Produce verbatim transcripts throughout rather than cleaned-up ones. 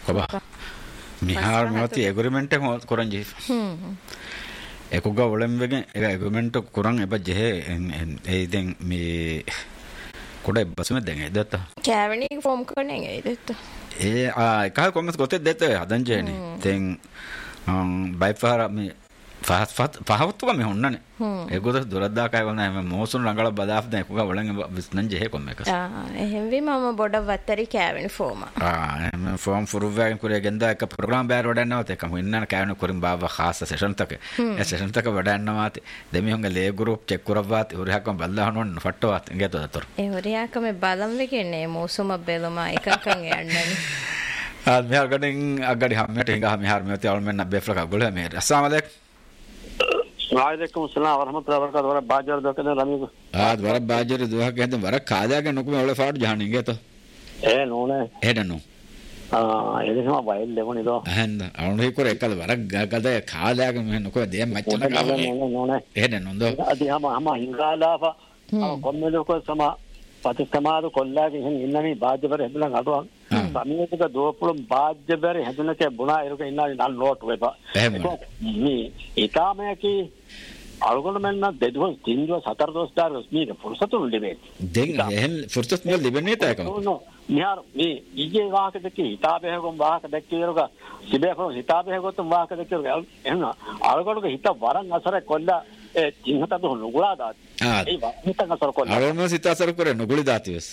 koba mihar mati agreement ek koran je hmm ekuga olem wegen ega agreement koran eba je e den me koda basme den edata kavani form konen edata e a ka komas gote dete hadan je ni den um by far me fast fast පහවත්තුක මේ හොන්නනේ ඒකෝද දොරද්දා කය වුණා මම මොසුන් රංගල බදාස් දැන් එකක වලන් විස්නන් ජෙහෙ කොම් එකස් ආ එහෙම වි මම බොඩ වත්තරි කෑවෙන form ආ මම ෆෝම් ෆුරුවෑන් කුරේ ගෙන්දා එක ප්‍රෝග්‍රෑම් බෑර වඩන්නවත් එක මොින්නන කෑවෙන කුරින් බාව ખાસ සෙෂන් තක ඒ සෙෂන් තක වඩන්නවත් දෙමි හොංග ලේ ගෲප් චෙක් කරවත් උරහකම් බල්ලා හනොන් ෆට්ටවත් ඉංගේතෝ දතර ඒ උරහකම බලම් වෙකන්නේ මොසුම බෙලම එකකන් යන්නනේ ආ මෙහා ගඩින් අගඩි හැමයට හිඟා මෙහාර මෙතේ අවල්මෙන් බෙෆ්ලක ගොල මේ අස්සලාමු අලයිකුම් वालेकुम अस्सलाम वरहमतुल्लाहि वबरकातुहू वरा बाजार दो के रमी को आज वरा बाजार दो के तो वरा खाजा के नुक में ओले फाट जानेंगे तो ए नोने ए दनो हां ये देखो वाइल लेवनी तो हंद औणे को एकल वरा गगद खाजा के में नुक दे मचन का नोने नोने ए दनो दो अदि हम हम हिंगालाफा කොම්මෙල को समा පතිස්තමාද කොල්ලාගේ හින් ඉන්නනේ බාජ්‍යවර හැදුනන් අඩුවන් සමියක දෝපුලම් බාජ්‍යවර හැදුනකේ බුණා ඉරක ඉන්නා නල් නෝට් වෙපා මේ ඊතාමයකි අල්ගොන මෙන්න දෙදුව තින්දුව සතර දොස්දාර ස්මීද ෆුර්සතුන් ලිබේ දෙන් එහෙන් ෆුර්සත් මෙල් ලිබෙන්නේ තයකම නෝ නිහාර මේ ඊගේ වාහක දෙකේ හිතාබේ ගොම් වාහක දෙකේ ඉරක සිබේ ෆෝ හිතාබේ ගොතුම් වාහක දෙකේ එහෙන අල්ගොනක හිත වරන් අසර කොල්ලා ඒ තින්හත දො නුගුලා දාත් ඒ හිතක අසර කොල්ලා අල්ගොන සිත අසර කරේ නුගුලි දාතිවස්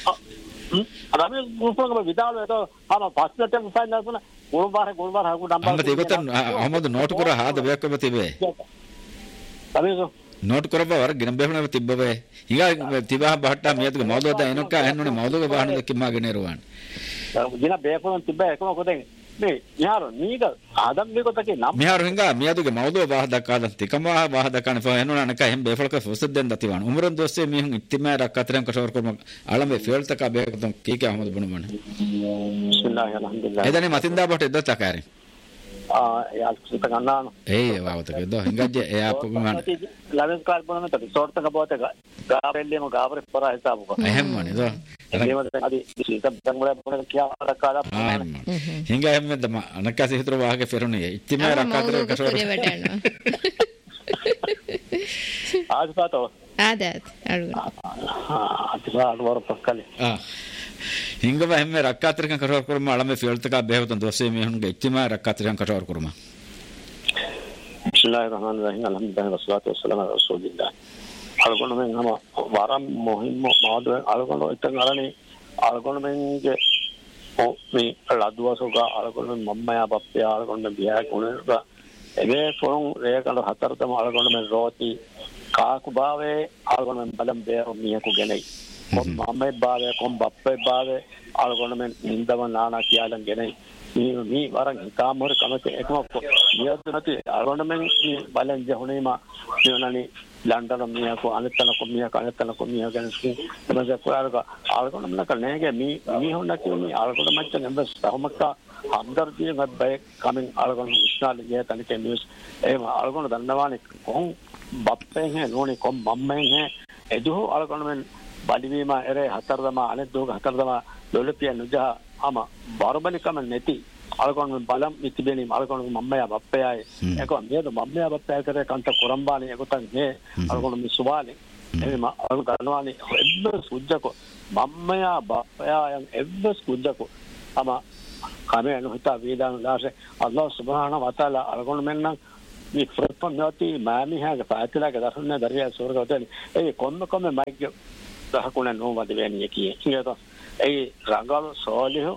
අරමේ ගුරුපරක විදාලෝ එතෝ ආම පස්ලට ෆයින් දාපුන ගුරුබාර ගුරුබාර හකු නම්බර අම්ම දෙගොතන් අහමද නෝට් කර හාද බයක්කම තිබේ අරේසෝ නෝට් කරබ වර ගෙන බෙහුන තිබ්බවේ හිඟා තිබහ බහට්ටා මියතුක මවදෝද එනක එන්නුනේ මවදෝක බහන දෙකම ගෙනේරුවන් දින බේපොන් තිබ්බ එකම කොතෙන් මේ යාර නීග ආදම් මේකතකේ නම් මියාර හිඟා මියතුක මවදෝ බහ දක්කාද තිකම බහ දක්කන ෆෝ එන්නුනා නක එහෙම් බේෆලක ෆොසත් දෙන්න දතිවන් උමරන් දොස්සේ මිහුන් ඉත්තිමා රක්කතරන් කෂවර කරම අලමේ ෆෙල්තක බේකතම් කීක අහමද බුණමන බිස්මිල්ලාහ් අල්හම්දුලිල්ලාහ් එදනේ මතින්දා බට එදතකාරි ආ යාල් කුසත ගන්නාන ඒ වාවතක දෝ හිඟජ්ජ එයා පුගමන ලවෙන් කාල් බොනම තත් සෝර්ත කබෝත ගාබෙල්ලේම ගාබර පරා හිතාබු කො එහෙම්මනේ දෝ ඒවද අදි සිත බංගල බොන කියා රකාලා හිඟා එහෙම්මද අනකස හිතර වාගේ ෆෙරුනේ ඉතිමා රකාතර කෂවර आज पातो ආදත් අලු අතිවා අලවර පක්කලේ ආ හිඟව හැම රක්කාතරක කරවර කරම අලමේ ෆෙල්තක බෙහෙවතන් දොස්සේ මෙහුන්ගේ ඉතිමා රක්කාතරක කරවර කරම බිස්මිල්ලාහිර් රහ්මානිර් රහීම් අල්හම්දුලිල්ලාහි වස්සලාතු වස්සලාමු අලා රසූලිල්ලාහ් අලගොන මෙන් හම වරම් මොහිම්ම මාදු අලගොන ඉතින් අරනේ අලගොන මෙන්ගේ ඔ මේ ලද්දුවසෝගා අලගොන මම්මයා බප්පයා අලගොන බියා ගුණරා එවේ ෆොන් රේකල හතරතම අලගොන මෙන් රෝති කාකු බාවේ අලගොන මෙන් බලම් බේර මියකු ගෙනයි කොම් මම්මේ බාවේ කොම් බප්පේ බාවේ අලගොන මෙන් නින්දම නානා කියාලන් ගෙනයි මේ මේ වරන් හිතාමර කමක එකම නියද නැති අලගොන මෙන් බලන් ජහුනේම කියනනි ලන්ඩන මියකු අනත්තන කොමියා කනත්තන කොමියා ගැනස්කි එමස පුරාරක අලගොන මෙන් කල්නේගේ මේ මේ හොන්න කියන්නේ අලගොන මච්චන් එම්බස් සහමක අම්දර්දිය ගබ්බේ කමින් අලගොන ඉස්නාල යේ තනික නිවස් එම අලගොන දන්නවානේ කොම් බප්පේ හැ නෝනේ කොම් මම්මෙන් හැ එදුහ අලගොන මෙන් බලිවීම එරේ හතරදම අනෙත් දෝග හතරදම ලොලපිය නුජහ අම බරබලිකම නැති අලගොන බලම් ඉතිබෙනි අලගොන මම්මයා බප්පයායි ඒක මියද මම්මයා බප්පයා කරේ කන්ත කොරම්බානේ ඒකතන් නේ අලගොන මි සුවාලේ එම අලගොනවානේ එබ්බ සුජ්ජකෝ මම්මයා බප්පයා යන් එබ්බ සුජ්ජකෝ අම කමේ අනුහිතා වේදාන දාසේ අල්ලාහ් සුබ්හානහු වතාලා අලගොන මෙන්න මේ ෆ්‍රොප්පන් නැති මාමි හැග පාතිලාක දර්ශන දරියා සෝරගතේ ඒ කොන්න කොන්න මයික් දහකුණ නෝවද වෙන්නේ කියේ කියතෝ ඒ රංගල සෝලිහෝ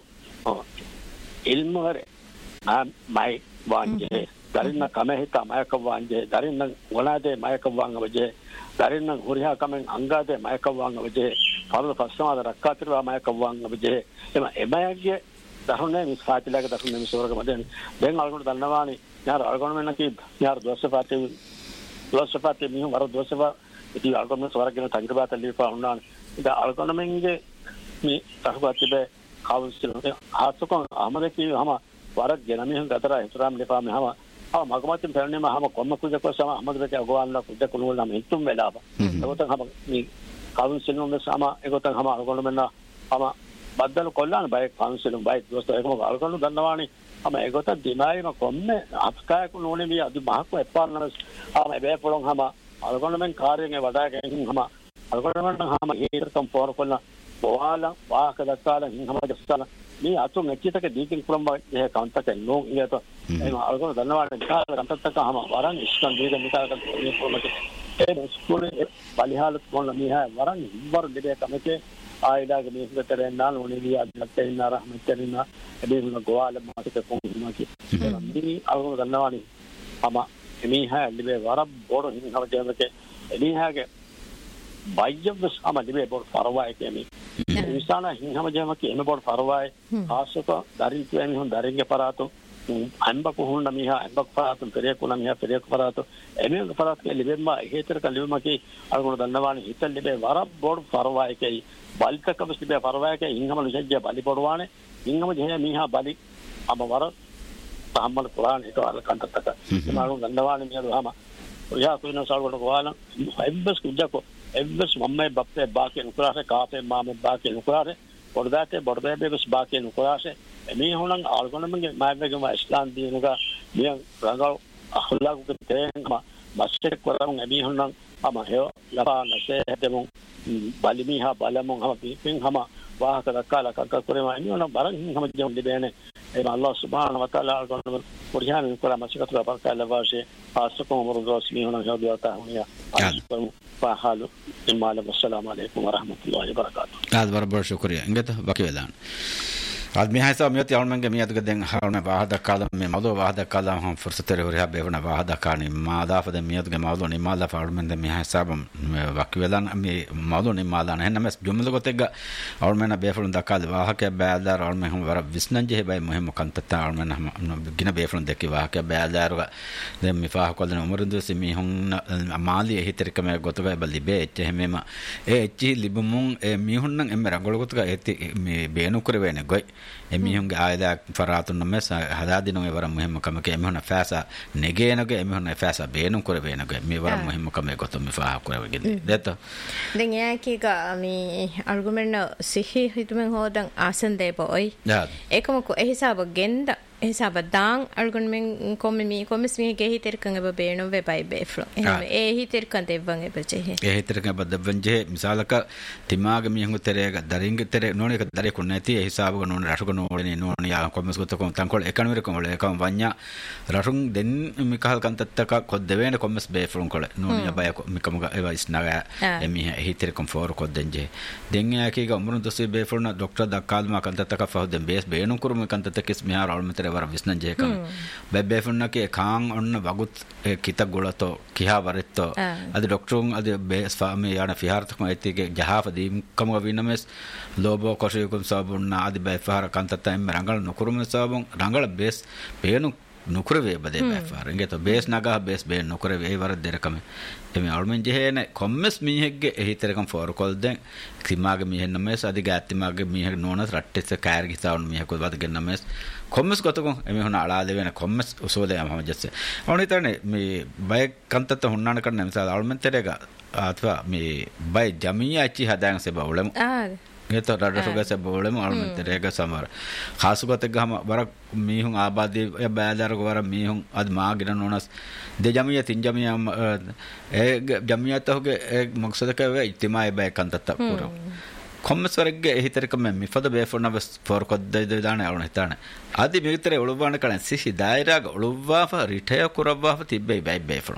ඉල්මවරේ ආ මයි වංජේ දරින්න කම හිතා මයක වංජේ දරින්න ගොනාදේ මයක වංගවජේ දරින්න හුරියා කමෙන් අංගාදේ මයක වංගවජේ පරල පස්සමාද රක්කාතිරවා මයක වංගවජේ එම එමයගේ දහුනේ මිස් පාතිලාක දහුනේ මිස් සෝරග මදෙන් දැන් අල්ගොන දන්නවානි යාර අල්ගොන මෙන්න කි යාර දොස්සපාතේ දොස්සපාතේ මිහ වර දොස්සපා ඉතින් අල්ගොන සවරගෙන තංගබාත ලියපා උන්නාන ඉතින් අල්ගොන මෙන්ගේ මේ තහබාතිබේ කවුන්සිල් ආසකෝ අහමදකි හම වරක් ගෙන මිහ ගතර ඉස්ලාම් ලිපා මෙහම ආ මගමතින් පැරණිම හම කොම්ම කුජක සම අහමද බේ අගවන්ලා කුජ කුණුවල නම් හිතුම් වෙලාව ඒකතන් හම මේ කවුන්සිල් නොම සම ඒකතන් හම අල්ගොන මෙන්න හම බද්දල කොල්ලාන බයි කවුන්සිලුම් බයි දොස්ත එකම අල්ගොන්න දන්නවානේ අම ඒගොත දිමායිම කොම්මේ අපකායක නෝනේ මේ අදි මහක්ව එපාන්නස් ආම බෑ පොළොන් හම අල්ගොන්න මෙන් කාර්යයෙන් වඩා ගෙන් හම අල්ගොන්න මන් හම ඒතරම් පොර කොල්ලා බෝවාලා වාක දස්සාලා හින්හම දස්සාලා මේ අතුන් එච්චිතක දීකින් කුරම් බයි කවුන්ටක නෝ ඉයත ඒ අල්ගොන්න දන්නවානේ කාල කන්ටත්තක හම වරන් ඉස්කන් දීක මිතාක මේ කොමක ඒ ස්කූලේ බලිහාලත් මොන මිහා වරන් ඉවර දෙබේ කමකේ ආයදාගේ මේකතරෙන් නාන උනේ අදත්තේ නා රහමතරින එබේම ගෝවාල මාතක කොහොමද මේ අල්ගොන්න දන්නවානේ අම මිහා ලිබේ වර බොර හින්හම ජයමකේ මිහාගේ බයිජබ්ස් අම ලිබේ බොර පරවායි කෙමි ඉන්සාන හින්හම ජයමකේ එම බොර පරවායි ආසක දරින් කියන්නේ හොන් දරින්ගේ පරාතෝ අම්බ කොහොන්න මිහා අම්බ පරාතෝ පෙරේ කුණ මිහා පෙරේ පරාතෝ එමෙ පරාතේ ලිබෙම්ම හේතරක ලිබෙමකේ අල්ගොන්න දන්නවානේ හිත ලිබේ වර බොර පරවායි කේ බල්තකම සිබේ පරවායක ඉංගම ලුසජ්ජ බලි පොරවානේ ඉංගම ජේ මිහා බලි අමවර සම්මල කුරාන හිත අර කන්ටත්තක මාළු ගන්නවානේ මියදුහම ඔයා කොයින සල්වල ගෝවාන එම්බස් කුජ්ජකෝ එම්බස් මම්මයි බප්පේ බාකේ නුකරාසේ කාපේ මාමේ බාකේ නුකරාසේ පොඩදාතේ බොඩබේ බෙස් බාකේ නුකරාසේ එමේ හොනන් ආල්ගොනමගේ මායවේගම ඉස්ලාම් දීනක මිය රංගල් අහුල්ලාගු තේන්ම මස්ටර් කරන් එමේ හොනන් අම හේ ලබා නැසේ හැදෙමු බලිමිහා බලමුන් හම පිපින් හම වාහක දක්කාලා කක්ක කරේම අනිවන බරන් හම ජම් දෙබේනේ ඒ අල්ලාහ් සුබ්හානහු වතාලා අල්ගොනම පොරිහාන කරා මසිකතු අපර්කල වාෂේ ආසකම මුරුගස් මිහුන හදියතා හුනියා ආස්පම් පහලු ඉමාල වස්සලාමු අලයිකුම් වරහමතුල්ලාහි වබරකාතු ආද බරබර ශුක්‍රියා इंगत बाकी वेलान आदमी है सब मियत यार मंगे मियत के देंग हाल में वाहदा कालम में मदो वाहदा कालम हम फुर्सत रे हो बेवना वाहदा कानी मादा फद मियत के मदो नि मादा फाड़ में दे मिया सब बाकी वेलान मी मदो नि मादा है नमस जुमल को तेगा और मैं ना बेफुल दकाल वाह के बेदार और मैं हम वर विस्नन जे भाई मुहिम कंतता और मैं हम गिना बेफुल देकी वाह के बेदार दे मिफाह को दन उमर दो से मी हम माली ही तरीके में गोतो गए बल्ली बे चे में ए ची लिबमुं ए मी हुन एम रंगोल गोतो का एति मी बेनु करे वेने गोय එමිහුන්ගේ ආයදා ෆරාතුන් නමස් හදාදිනෝ ඒ වරම් මුහිම්ම කම කේ එමිහුන ෆාසා නෙගේනගේ එමිහුන ෆාසා බේනු කර වේනගේ මේ වරම් මුහිම්ම කම ගොතම ෆාහ කරවගෙන දෙත දැන් යාකීක මේ ආගුමෙන් සිහි හිතුමෙන් හොදන් ආසන් දෙපොයි ඒකම කො ඒ හිසාබ ගෙන්ද හිසාබ දාන් ආගුමෙන් කොම්මි මි කොම්ස් මි ගේ හිතෙරකංග බේනු වෙබයි බේෆ්ලෝ එහෙම ඒ හිතෙරකන් දෙවන් එබචේ ඒ හිතෙරකන් බදවන් ජේ මිසාලක තිමාග මිහුන් තෙරේග දරින්ග තෙරේ නෝනේක දරේ කුන්නති ඒ හිසාබ නෝන රටක නෝනේ නෝන යා කොම්ස් ගොත කොම් තංකොල එකනවිර කොමල එකම් වඤ්ඤා රටුන් දෙන් මිකහල් කන්තත්තක කොද්ද වේන කොම්ස් බේෆ්ලොන් කොල නෝනිය බය මිකම ඒවා ඉස්නගා එමි හිතෙරකම් ෆෝර කොද්දෙන් ජේ දෙන් යාකීග උමරුන් දොසේ බේෆ්ලොන ડોක්ටර් දක්කාල් මා කන්තත්තක ෆහොදෙන් බේස් බේනු කුරුම කන්තත්තක කිස් මිහාර අල්මතර වර විස්නන් ජේ කම බෙබේෆ්ලොනකේ කාන් ඔන්න වගුත් කිත ගොලතෝ කිහා වරෙත්තෝ අද ડોක්ටරුන් අද බේස් ෆාමේ යන ෆිහාරතකම ඇතිගේ ජහාෆ දීම් කම විනමස් ලෝබෝ කොෂියකුම් සබුන්න ආදි බේෆාර කන්තත්ත එම් රංගල නුකුරුම සබුන් රංගල බේස් බේනු නුකුර වේ බදේ බේෆාර ඉංගෙත බේස් නගා බේස් බේ නුකුර වේ වර දෙරකම එමෙ අල්මෙන් ජෙහෙන කොම්මස් මීහෙක්ගේ එහිතරකම් ෆෝර කොල් දැන් තිමාගේ මීහෙන් නමස් අදි ගාත්තිමාගේ මීහෙක් නෝනස් රට්ටෙස් කාර් ගිසාවුන් මීහෙක් වදගෙන නමස් කොම්මස් ගතකො එමෙ හොන අලාද වෙන කොම්මස් උසෝලේ යම ජස්ස ඕනිතරනේ මේ බය කන්තත්ත හොන්නාන කරන මිසාල අල්මෙන් තරේක අත්වා මේ බය ජමියා චි හදාන් සෙ බවලම ආ ये तो राडा सुगा से बोले में और में तेरे का समर खास को ते हम बरा मी हूं आबादी या बाजार को बरा मी हूं आज मां गिरन नोनस दे जमिया तीन जमिया एक जमिया तो के एक मकसद का वे इज्तिमा बे कंतत पूरा කොම්මස්වරගේ එහිතරකම මිෆද බේෆොන බස් ෆෝර් කොද්දයි දාන අවුන හිතාන ආදි මෙතර ඔළුවාන කලන් සිසි දායරාග ඔළුවාෆ රිටය කුරවාෆ තිබ්බයි බයි බේෆොන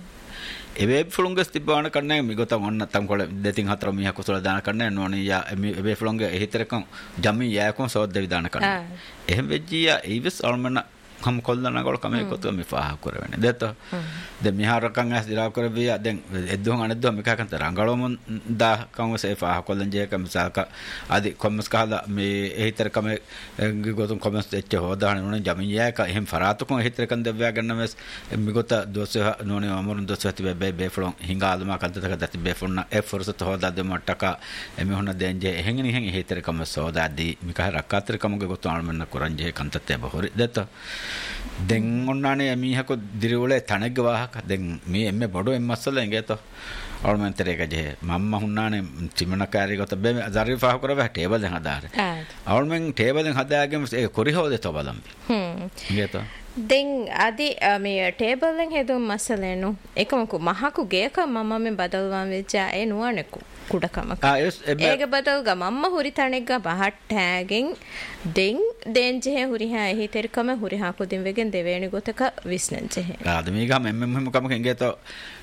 එබේ ෆුලුංගස් තිබ්බාන කන්නේ මිගත ඔන්න තම්කොල දෙතින් හතර මිහ කුසල දාන කන්නේ නෝනි යා එබේ ෆුලුංග එහිතරකම් ජම්මි යාකොන් සෝද්ද විදාන කන්නේ එහෙම වෙජ්ජියා ඊවස් අල්මන हम කොල්ලන ගොල් කමේ කොතු මි ෆාහ කරවෙන්නේ දෙත දෙ මිහාරකන් ඇස් දිරා කරවිය දැන් එද්දොන් අනෙද්දොන් මිකකන්ත රංගලොමුන් දා කම සේ ෆාහ කොල්ලන් ජේ කම සාක আদি කොම්ස් කහලා මේ එහිතර කම ගොතුන් කොම්ස් එච්ච හොදාන නෝනේ ජමියා ක එහෙම් ෆරාතුකන් එහිතර කන් දෙව්වා ගන්න මෙස් මිගොත දොස නෝනේ අමරුන් දොස ඇති බේ බේ ෆලොන් හිඟාලම කන්තතක දති බේ ෆොන්න එ ෆොරසත හොදා දෙ මට්ටක එමෙ හොන දෙන් ජේ එහෙන් එහෙන් එහිතර කම සෝදාදී මිකහ රක්කාතර කම ගොතුන් අල්මන්න කරන් ජේ කන්තතේ බහොරි දෙත දෙන් ඔන්නානේ මීහක දිරවලේ තනග වාහක දෙන් මේ එම්මේ බඩෝ එම්මස්සල එංගේතෝ අවුල්මෙන් තරේක ජේ මම්ම හුන්නානේ චිමනකාරී ගොත බෙ ජරිෆා කරව ටේබල් දෙන් හදාර අවුල්මෙන් ටේබල් දෙන් හදාගෙම ඒ කොරි හොදේ තොබලම්බි හ්ම් එංගේතෝ දෙන් අදි මේ ටේබල් එකෙන් හෙදුම් මස්සලෙනු එකමකු මහකු ගේක මම මෙ බදල්වාන් වෙච්චා ඒ නුවණෙකු කුඩකමක ඒක බදල්ග මම්ම හුරි තණෙක්ග බහට්ටෑගෙන් දෙන් දෙන්ජෙහෙ හුරිහා එහි තෙරකම හුරිහා කුදින් වෙගෙන් දෙවේණි ගොතක විස්නන්ජෙහෙ ආදමීග මෙම්ම මෙම්ම කමක එංගේතෝ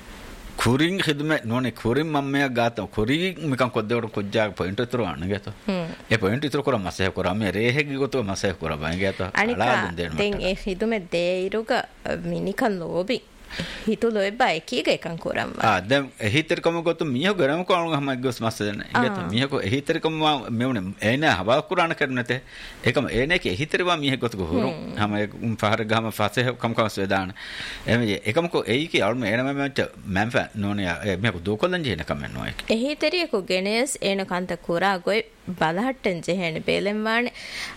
kuring khidme none kuring mamme gata kuring mikan koddeවට කොජ්ජා point විතර වන්න ගේතෝ ඒ පොයින්ට් විතර කරා මසහ කරා මේ රේහෙගි ගොතෝ මසහ කරා බං ගේතෝ අලාදුන් දෙන්න දෙන් ඒ හිදුමෙ දේයිරුග මිනිකන් ලෝබි හිතුලෝ එබ්බයි කීග එකන් කරම් ආ දැන් එහිතරකම ගොතු මිය ගරම කොණු ගම ගොස් මස්ස දෙන්න ගේතෝ මියකෝ එහිතරකම මෙවුනේ එන හවා කුරාන කරනත ඒකම එනේක එහිතරවා මිය ගොතු හුරු හැම උන් පහර ගම ෆසහ කම කම සෙදාන එමෙ එකමකෝ එයිකි අවුම එනම මට මම්ෆ නෝනේ මියකෝ දෝකොලන් ජේන කම නෝ එක එහිතරියකෝ ගෙනස් එන කන්ත කුරා ගොයි බලහට්ටන් ජෙහෙන බේලෙන් වානේ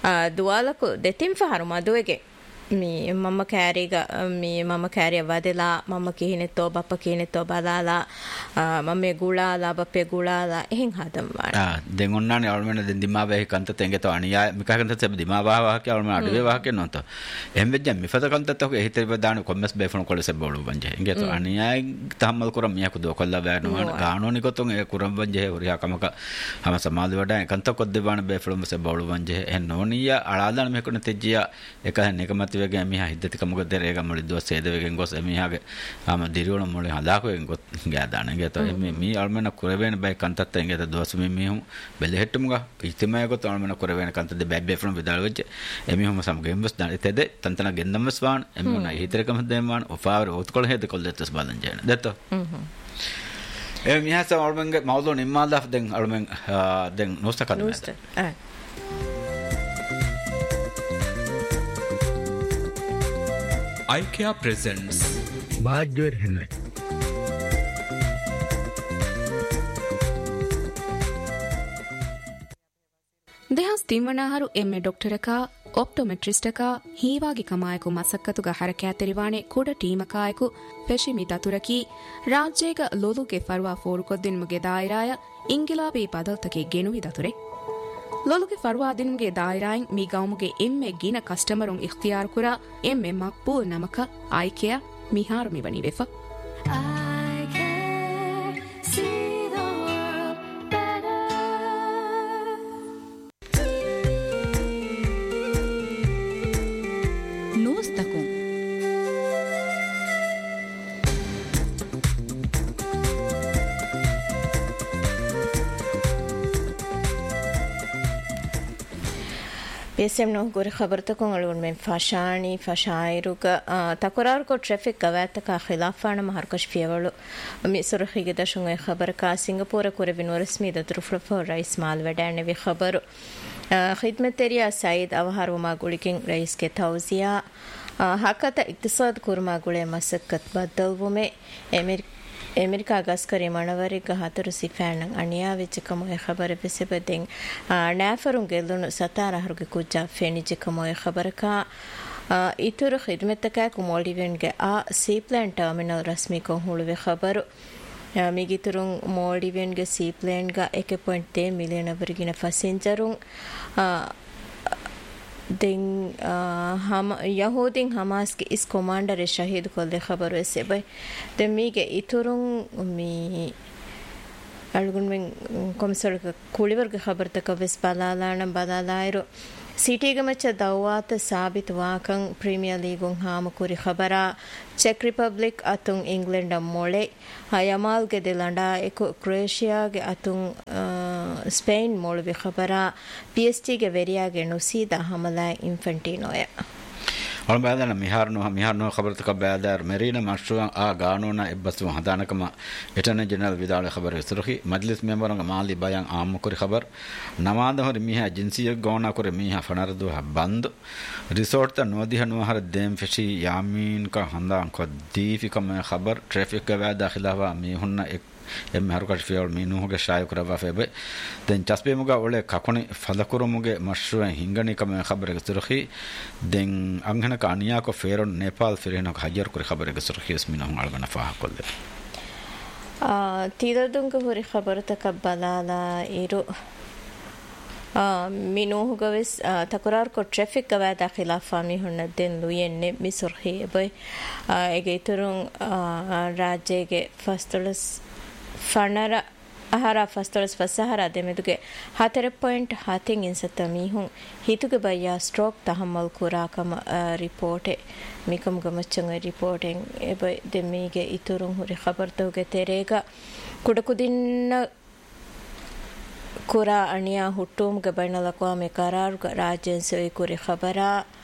දුවාලකෝ දෙතින් පහර මදුවේගේ මේ මම කෑරිග මේ මම කෑරිය වදලා මම කිහිනෙතෝ බප්ප කිහිනෙතෝ බලාලා මම මේ ගුලාලා බප්පේ ගුලාලා එහෙන් හදම් වාන ආ දෙන් ඔන්නානේ අවල්මෙන දෙන් දිමාවේ කන්ත තෙන්ගේතෝ අනියා මිකකන්ත සබ දිමාවා වාහක අවල්මෙන අඩුවේ වාහක නෝතෝ එහෙන් වෙජ්ජ මිෆත කන්ත තෝ එහිතේ බදාන කොම්මස් බේෆන කොලස බෝලු බංජේ එංගේතෝ අනියා තහම්මල් කරම් මියා කුදෝ කොල්ලා බෑනෝ ගානෝනි කොතොන් ඒ කුරම් බංජේ හොරියා කමක හම සමාද වඩා කන්ත කොද්දේ බාන බේෆලොම ස බෝලු බංජේ එහෙන් නෝනියා අලාදාන මේකුන තෙජ්ජියා එකහන් එකමත් වෙගේ මිහා හිද්දති කමක දෙරේග මොලි දොස් සේදවෙගෙන් ගොස් එමිහාගේ ආම දිරිවල මොලි හදාකෝෙන් ගොත් ගෑදාන ගේතෝ එමෙ මී අල්මෙන කුරවෙන බයි කන්තත් එංගේත දොස් මෙ මිහු බෙලෙහෙට්ටුමුග ඉතිමය ගොත් අල්මෙන කුරවෙන කන්ත දෙ බැබ්බේ ෆ්‍රොම් විදාල වෙච්ච එමිහුම සමගෙන් බස් දාන තෙද තන්තන ගෙන්දම්ස් වාන එමුනා හිතරකම දෙමාන ඔෆාවර ඔත්කොල හෙද කොල් දෙතස් බලන් ජේන දෙතෝ හ්ම් එ මිහස අල්මෙන්ගේ මවුදෝ නිම්මාදාෆ් දෙන් අල්මෙන් දෙන් නොස්තකද නොස්ත ආ IKEA presents Bajwer Henry දෙහස් තිම්වනාහරු එම්මෙ ඩොක්ටරකා ඔප්ටොමෙට්‍රිස්ටකා හීවාගේ කමායකු මසක්කතුග හරකෑතෙරිවානේ කුඩ ಟೀಮಕಾಯಕು ಫೆಶಿಮಿ ತತುರಕಿ ರಾಜ್ಯಗ ಲೊಲುಗೆ ಫರ್ವಾ ಫೋರುಕೊದ್ದಿನ್ಮುಗೆ ದಾಯಿರಾಯ ಇಂಗಿಲಾಬಿ ಪದಲ್ತಕೆ ಗೆನುವಿ ದತುರೆ ಲೊಲುಗೆ ಫರ್ವಾದಿನ್ಗೆ ದಾಯಿರಾಯಿನ್ me ಗೌಮುಗೆ ಎಮ್ಮೆ ಗಿನ ಕಸ್ಟಮರುನ್ ಇಖ್ತಿಯಾರ್ ಕುರ ಎಮ್ಮೆ Maqbool ನಮಕ ಐಕೆಯ ಮಿಹಾರು ಮಿವನಿ ವೆಫ ನೋಸ್ತಕು بيسم نو غوري خبرتكم علون من فاشاني فاشايروك تقراركو ترافيك غواتك خلافانا مهركش فيولو ميسر خيغه دشون خبرك سنغافور كوري بن رسمي د ترفلف رئيس مال ودانه وي خبر خدمتريا سعيد اوهار وما غوليكين رئيس کے توزيع حقت اقتصاد كورما غولي مسكت بدلومه امريكا America ಗಸ್ಕರಿ ಮಣವರಿಗ ಹತರು ಸಿಫಾಣಂ ಅಣಿಯಾ ವೆಚ್ಚಕಮ A ಖಬರ ಬೆಸೆಬದೆಂ ನಾಫರುಂ ಗೆಲ್ಲುನು Satara ಹರುಗೆ ಕುಜ್ಜಾ ಫೆನಿಜಕಮ A ಖಬರಕ ಇತುರು ಖಿದ್ಮತಕ ಕುಮೋಲ್ಡಿವೆನ್ಗೆ ಆ ಸಿ ಪ್ಲಾನ್ ಟರ್ಮಿನಲ್ ರಸ್ಮಿ ಕೊ ಹುಳುವೆ ಖಬರು ಮಿಗಿತುರುಂ ಮೋಲ್ಡಿವೆನ್ಗೆ C ಪ್ಲಾನ್ಗ one point three million ಅವರಿಗಿನ ಫಸೆಂಜರುಂ දෙන් හම යහෝදින් හමාස්ගේ ඉස් කොමාන්ඩර් ශහීද් කොල්ද خبر වෙසේ බයි දැන් මීගේ ඉතුරුන් මී අල්ගුන් මෙන් කොම්සර්ක කුලිවර්ග خبر තක වෙස් බලාලාන බලාලායිරෝ සිටිග මච්ච දවවාත සාබිත වාකන් ප්‍රීමියර් ලීගුන් හාම කුරි خبرා ಚೆಕ್ ರಿಪಬ್ಲಿಕ್ ಅತುಂ ಇಂಗ್ಲೆಂಡ್ ಮೊಳೆ ಹಯಮಾಲ್ಗೆ ದಿಲಂಡಾ ಎಕು ಕ್ರೊಯೇಷಿಯಾಗೆ ಅತುಂ ಸ್ಪೇನ್ ಮೊಳವಿ ಖಬರಾ ಪಿಎಸ್ಟಿಗೆ ವೆರಿಯಾಗೆ ನುಸೀದ ಹಮಲಾ ಇನ್ಫೆಂಟಿನೋಯ ಹೊಳ ಬಾದನ ಮಿಹಾರ್ನೋ ಮಿಹಾರ್ನೋ ಖಬರ್ ತಕ ಬಾದರ್ ಮೆರೀನಾ ಮಶ್ರೂಆ ಆ ಗಾನೋನಾ ಇಬ್ಬಸು ಹದಾನಕಮ ಎಟರ್ನಿ general ವಿದಾಳ Khabar ಸುರಖಿ Majlis ಮೆಂಬರಂಗ Mali ಬಯಾನ್ am ಕುರಿ ಖಬರ್ ನಮಾದ ಹೊರ ಮಿಹಾ ಜಿನ್ಸಿಯ ಗೋನಾ ಕುರಿ ಮಿಹಾ ಫನರದು ಬಂದ್ ರಿಸೋರ್ಟ್ ತ ನೋದಿಹನು ಹರ ದೇಮ್ ಫೆಶಿ ಯಾಮೀನ್ ಕ ಹಂದಾ ಕ ದೀಫಿ ಕಮ ಖಬರ್ ಟ್ರಾಫಿಕ್ ಕ ವಾದ ಖಿಲಾಫಾ ಮಿ ಹುನ್ನ එම් හරුකට ෆියල් මිනුහුගේ ශාය කරවා ෆෙබ දැන් චස්බේමුගා ඔලේ කකොනි ෆලකුරුමුගේ මෂ්රුවෙන් හිංගනිකම خبرක සුරඛි දැන් අංගනක අනියාක ෆේරොන් නේපාල් ෆිරෙනක හජර් කර خبرක සුරඛි ස්මිනහුන් අල්ගන ෆාහ කොල්ද ಆ ತೀರದುಂಗ ಹುರಿ ಖಬರತಕ ಬಲಾಲ ಇರು ಮಿನೋಹುಗವೆಸ್ ತಕರಾರ್ ಕೊ ಟ್ರಾಫಿಕ್ ಗವಾದ ಖಿಲಾಫಾ ಮಿ ಹುನ್ನದೆನ್ ಲುಯೆನ್ನೆ ಮಿಸುರ್ಹಿ ಬೈ ಎಗೆ ತುರುಂ ರಾಜ್ಯಗೆ ಫಸ್ತಳಸ್ ಫಣರ ಆಹಾರ ಫಸ್ತಳಸ್ ಫಸಹರ ದೆಮೆದುಗೆ ಹತ್ತರ ಪಾಯಿಂಟ್ ಹತ್ತಿಂಗ್ ಇನ್ಸತ್ತ ಮೀಹುಂ ಹಿತುಗೆ ಬಯ್ಯ ಸ್ಟ್ರೋಕ್ ತಹಮ್ಮಲ್ ಕುರಾಕಮ ರಿಪೋರ್ಟೆ ಮಿಕಮ್ ಗಮಚ್ಚಂಗ ರಿಪೋರ್ಟಿಂಗ್ ಎಬೈ ದೆಮಿಗೆ ಇತುರುಂ ಹುರಿ ಖಬರ್ತುಗೆ ತೆರೆಗ ಕುಡಕುದಿನ್ನ ಕುರಾ ಅಣಿಯಾ ಹುಟ್ಟುಮ್ಗೆ ಬೈನಲಕ್ವಾ ಮೆ ಕರಾರು ರಾಜ್ಯನ್ಸೆ ಕುರಿ ಖಬರ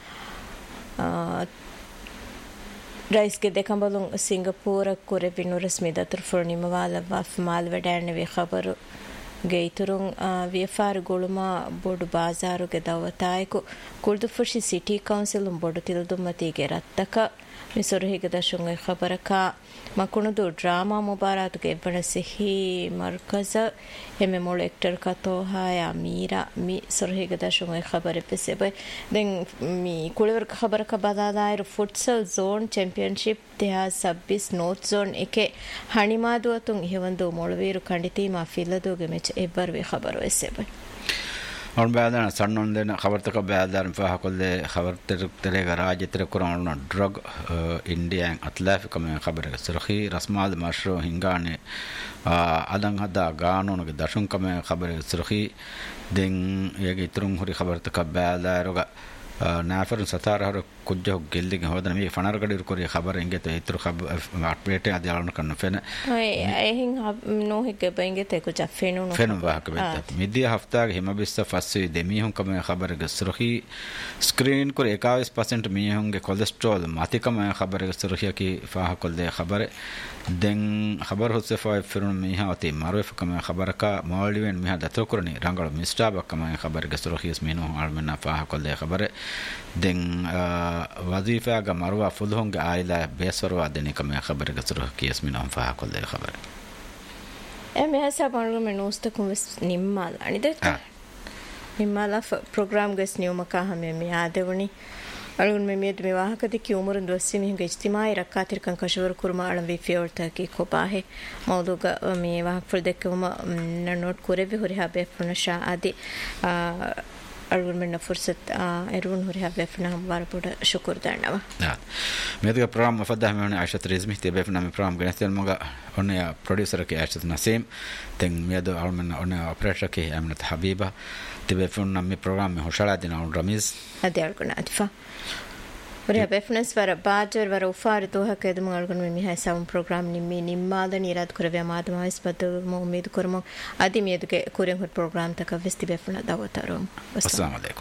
ರೈಸ್ಗೆ ದೆಕಂಬಲು ಸಿಂಗಪೂರ ಕುರೆ ಬಿನು ರಸ್ಮಿ ದತ್ರ ಫುರ್ಣಿಮವಾಲ ವಫ್ ಮಾಲ್ ವೆಡಾಣೆ ಖಬರು ಗೈತುರುಂ ವಿಫಾರ್ ಗುಳುಮ ಬೋಡು ಬಾಜಾರುಗೆ ದವತಾಯಕು ಕುಳ್ದು ಫುಶಿ ಸಿಟಿ ಕೌನ್ಸಿಲ್ ಬೋಡು ತಿಲ್ದುಮ್ಮತಿಗೆ ರತ್ತಕ ಮಿಸುರುಹಿಗೆ ದಶುಂಗ ಖಬರಕ ಮಕುಣುದು ಡ್ರಾಮಾ ಮುಬಾರಾತುಗೆ ಎಬ್ಬಣ ಸಿಹಿ ಮರ್ಕಜ ಎಮ್ಮೆ ಮೊಳು hectare ಕತೋಹಾಯ Meera me ಸುರುಹಿಗೆ ದಶುಂಗ ಖಬರ ಪೆಸೆ by then me ಕುಳಿವರ್ಕ ಖಬರಕ ಬದಾದಾಯರು futsal zone championship ತೆಹಾ ಸಬ್ಬಿಸ್ ನೋತ್ zone A K ಹಣಿಮಾದುವತುಂ ಇಹವಂದು ಮೊಳುವೀರು ಖಂಡಿತೀಮಾ ಫಿಲ್ಲದುಗೆ ಮೆಚ ಎಬ್ಬರ್ವೆ ಖಬರು ಎಸೆ by और बैदान सन्नों देना खबर तक बैदान फ़ाह कोल्ले खबर तेरे तेरे गराज तेरे कुरान ड्रग इंडिया अतलाफ कमें खबर के सुरखी रस्माल मशरू हिंगाने अदंग हदा गानों के दर्शन कमें खबर के सुरखी दिन ये की तुरंग हुरी खबर तक बैदारोगा नाफर सतार हर कुछ हो गिल्ली के होता नहीं फनार कड़ी रुको ये खबर इंगे तो इतना खबर आठवेटे आदि आलन करना फेन आई हिंग नो ही के बेंगे ते कुछ फेनो फेनो वाह के बेटा मिडिया हफ्ता के हिमाबिस्ता फंसे देमी हों कमें खबर के सुरखी स्क्रीन को इक्कीस परसेंट मी होंगे कोलेस्ट्रॉल माती कमें खबर के सुरखिया की फाह कोल दे खबर दें खबर हो से फाइ फिर में यहाँ होती मारूफ कमें खबर का मॉलिवेन में दत्तों करनी रंगल मिस्टर बक कमें खबर के सुरखी इसमें नो आलमना फाह कोल दे खबर दें वजीफा का मरवा फुल होंगे आइला बेसरवा देने का मैं खबर के सुरख की इसमें नाम फ़ाह को दे खबर ए मैं ऐसा बांग्लो में नोस्ट को निम्माल अनि दे निम्माला प्रोग्राम गस न्यू मका हमें में आदे वनी अरुण में मेद में वाह कदी की उम्र दोस्ती में गई इज्तिमाई रखा तिर कं कशवर कुरमा अळम वी फियोर था की खोपा है मौदूगा में वाह फुल देख के हम नोट करे भी हो रहा बे फनशा आदि अरुण में फुर्सत अरुण हो रहा बेफना हम बार पूरा शुक्र दानवा हाँ मेरे का प्रोग्राम मफ़द्दा में उन्हें आयशत रिज़मी ते बेफना में प्रोग्राम गणित मगा उन्हें प्रोड्यूसर के आयशत नसीम तें मेरे अरुण में उन्हें ऑपरेटर के अमनत हबीबा ते बेफना में प्रोग्राम में होशला दिन अरुण रमीज़ अदे अरुण आतिफा और यह बेफनेस वाला बाजर वाला उफ़ार तो है कि दम अरुण में मिहा साउंड प्रोग्राम निम्मी निम्मादन इराद करे माद में इस बदल में उम्मीद करमो आदि में के कोरियन प्रोग्राम तक विस्ती बेफना दावत आरोम अस्सलाम वालेकुम